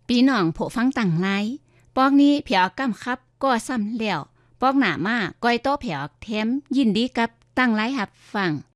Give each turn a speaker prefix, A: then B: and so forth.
A: ปีน้องผู้ฟังตั้งหลายปอกนี้เพียวกำครับก็ซ้ำแล้วปอกหน้ามาก้อยโตเพียวแถมยินดีกับตั้งหลายรับฟัง